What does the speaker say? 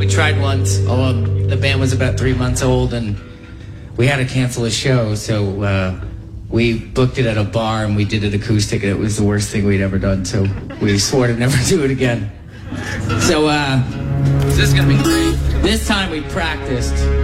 tried once. The band was about 3 months old, and we had to cancel a show, so we booked it at a bar, and we did it acoustic, and it was the worst thing we'd ever done, so we swore to never do it again. So, this is gonna be great. This time we practiced.